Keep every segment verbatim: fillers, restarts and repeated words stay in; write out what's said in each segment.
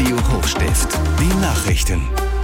Radio Hochstift. Die Nachrichten.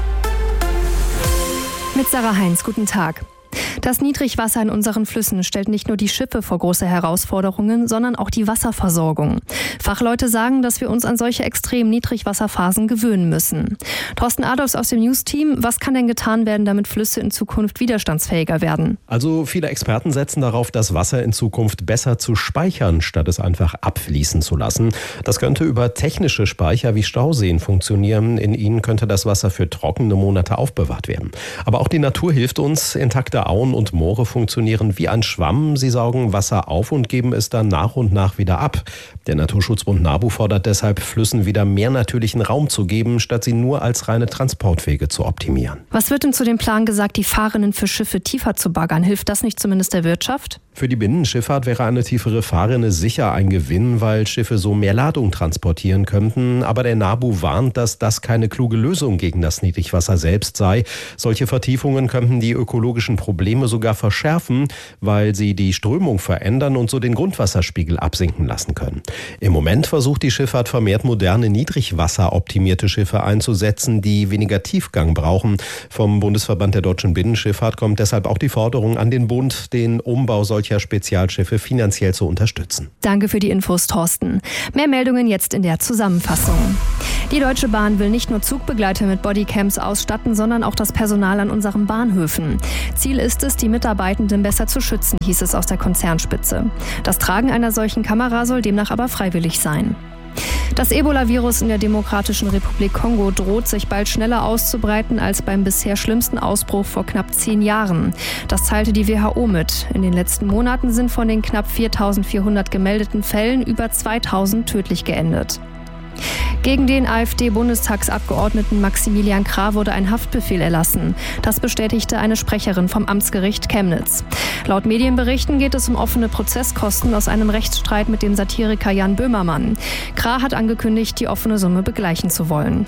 Mit Sarah Heinz, guten Tag. Das Niedrigwasser in unseren Flüssen stellt nicht nur die Schiffe vor große Herausforderungen, sondern auch die Wasserversorgung. Fachleute sagen, dass wir uns an solche extremen Niedrigwasserphasen gewöhnen müssen. Thorsten Adolfs aus dem News-Team, was kann denn getan werden, damit Flüsse in Zukunft widerstandsfähiger werden? Also viele Experten setzen darauf, das Wasser in Zukunft besser zu speichern, statt es einfach abfließen zu lassen. Das könnte über technische Speicher wie Stauseen funktionieren. In ihnen könnte das Wasser für trockene Monate aufbewahrt werden. Aber auch die Natur hilft uns. Intakte Auen und Moore funktionieren wie ein Schwamm. Sie saugen Wasser auf und geben es dann nach und nach wieder ab. Der Naturschutzbund NABU fordert deshalb, Flüssen wieder mehr natürlichen Raum zu geben, statt sie nur als reine Transportwege zu optimieren. Was wird denn zu dem Plan gesagt, die Fahrrinnen für Schiffe tiefer zu baggern? Hilft das nicht zumindest der Wirtschaft? Für die Binnenschifffahrt wäre eine tiefere Fahrrinne sicher ein Gewinn, weil Schiffe so mehr Ladung transportieren könnten. Aber der NABU warnt, dass das keine kluge Lösung gegen das Niedrigwasser selbst sei. Solche Vertiefungen könnten die ökologischen Probleme sogar verschärfen, weil sie die Strömung verändern und so den Grundwasserspiegel absinken lassen können. Im Moment versucht die Schifffahrt vermehrt moderne, niedrigwasseroptimierte Schiffe einzusetzen, die weniger Tiefgang brauchen. Vom Bundesverband der deutschen Binnenschifffahrt kommt deshalb auch die Forderung an den Bund, den Umbau solcher Spezialschiffe finanziell zu unterstützen. Danke für die Infos, Thorsten. Mehr Meldungen jetzt in der Zusammenfassung. Die Deutsche Bahn will nicht nur Zugbegleiter mit Bodycams ausstatten, sondern auch das Personal an unseren Bahnhöfen. Ziel ist es, die Mitarbeitenden besser zu schützen, hieß es aus der Konzernspitze. Das Tragen einer solchen Kamera soll demnach aber freiwillig sein. Das Ebola-Virus in der Demokratischen Republik Kongo droht sich bald schneller auszubreiten als beim bisher schlimmsten Ausbruch vor knapp zehn Jahren. Das teilte die W H O mit. In den letzten Monaten sind von den knapp viertausendvierhundert gemeldeten Fällen über zweitausend tödlich geendet. Gegen den AfD-Bundestagsabgeordneten Maximilian Krah wurde ein Haftbefehl erlassen. Das bestätigte eine Sprecherin vom Amtsgericht Chemnitz. Laut Medienberichten geht es um offene Prozesskosten aus einem Rechtsstreit mit dem Satiriker Jan Böhmermann. Krah hat angekündigt, die offene Summe begleichen zu wollen.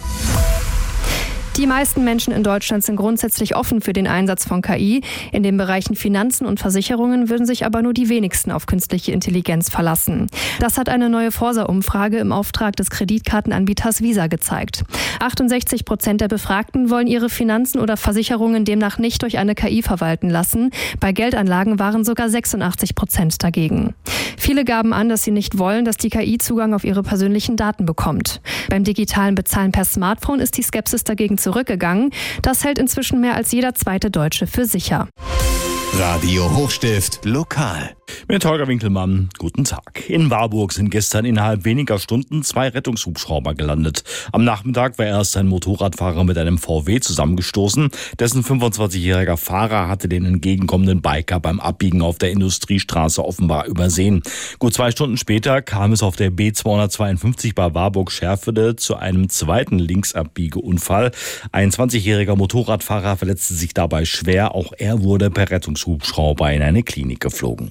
Die meisten Menschen in Deutschland sind grundsätzlich offen für den Einsatz von K I. In den Bereichen Finanzen und Versicherungen würden sich aber nur die wenigsten auf künstliche Intelligenz verlassen. Das hat eine neue Forsa-Umfrage im Auftrag des Kreditkartenanbieters Visa gezeigt. achtundsechzig Prozent der Befragten wollen ihre Finanzen oder Versicherungen demnach nicht durch eine K I verwalten lassen. Bei Geldanlagen waren sogar sechsundachtzig Prozent dagegen. Viele gaben an, dass sie nicht wollen, dass die K I Zugang auf ihre persönlichen Daten bekommt. Beim digitalen Bezahlen per Smartphone ist die Skepsis dagegen zurückgegangen. Das hält inzwischen mehr als jeder zweite Deutsche für sicher. Radio Hochstift lokal. Mit Holger Winkelmann, guten Tag. In Warburg sind gestern innerhalb weniger Stunden zwei Rettungshubschrauber gelandet. Am Nachmittag war erst ein Motorradfahrer mit einem V W zusammengestoßen. Dessen fünfundzwanzigjähriger Fahrer hatte den entgegenkommenden Biker beim Abbiegen auf der Industriestraße offenbar übersehen. Gut zwei Stunden später kam es auf der B zweihundertzweiundfünfzig bei Warburg-Scherfede zu einem zweiten Linksabbiegeunfall. Ein zwanzigjähriger Motorradfahrer verletzte sich dabei schwer. Auch er wurde per Rettungshubschrauber in eine Klinik geflogen.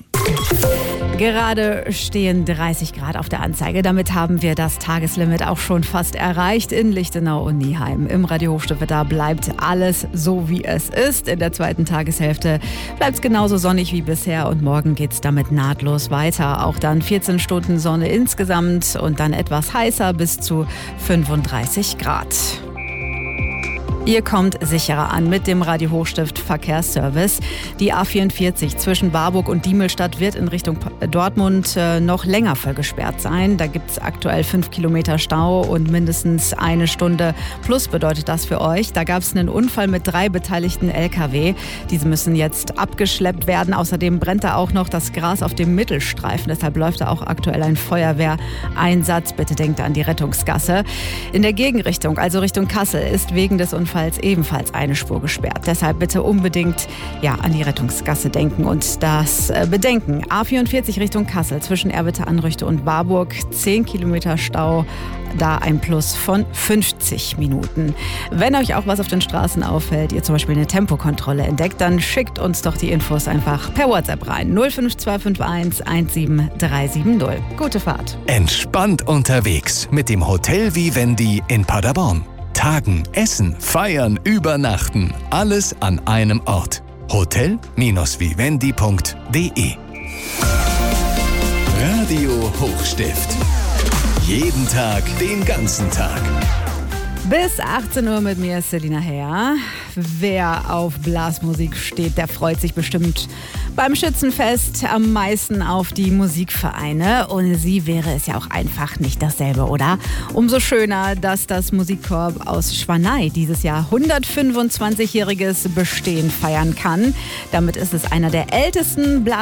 Gerade stehen dreißig Grad auf der Anzeige. Damit haben wir das Tageslimit auch schon fast erreicht in Lichtenau und Nieheim. Im Radio Hochstiftwetter bleibt alles so, wie es ist. In der zweiten Tageshälfte bleibt es genauso sonnig wie bisher und morgen geht es damit nahtlos weiter. Auch dann vierzehn Stunden Sonne insgesamt und dann etwas heißer bis zu fünfunddreißig Grad. Ihr kommt sicherer an mit dem Radio Hochstift Verkehrsservice. Die A vierundvierzig zwischen Warburg und Diemelstadt wird in Richtung Dortmund noch länger vollgesperrt sein. Da gibt es aktuell fünf Kilometer Stau und mindestens eine Stunde plus bedeutet das für euch. Da gab es einen Unfall mit drei beteiligten L K W. Diese müssen jetzt abgeschleppt werden. Außerdem brennt da auch noch das Gras auf dem Mittelstreifen. Deshalb läuft da auch aktuell ein Feuerwehreinsatz. Bitte denkt an die Rettungsgasse. In der Gegenrichtung, also Richtung Kassel, ist wegen des Unfalls ebenfalls eine Spur gesperrt. Deshalb bitte unbedingt ja, an die Rettungsgasse denken und das äh, bedenken. A vierundvierzig Richtung Kassel zwischen Erbitte-Anrüchte und Warburg. zehn Kilometer Stau. Da ein Plus von fünfzig Minuten. Wenn euch auch was auf den Straßen auffällt, ihr zum Beispiel eine Tempokontrolle entdeckt, dann schickt uns doch die Infos einfach per WhatsApp rein. null fünf zwei fünf eins eins sieben drei sieben null. Gute Fahrt. Entspannt unterwegs mit dem Hotel Vivendi in Paderborn. Tagen, essen, feiern, übernachten. Alles an einem Ort. hotel Vivendi punkt de Radio Hochstift. Jeden Tag, den ganzen Tag. Bis achtzehn Uhr mit mir, Selina Herr. Wer auf Blasmusik steht, der freut sich bestimmt beim Schützenfest am meisten auf die Musikvereine. Ohne sie wäre es ja auch einfach nicht dasselbe, oder? Umso schöner, dass das Musikkorps aus Schwanei dieses Jahr hundertfünfundzwanzigjähriges Bestehen feiern kann. Damit ist es einer der ältesten Blas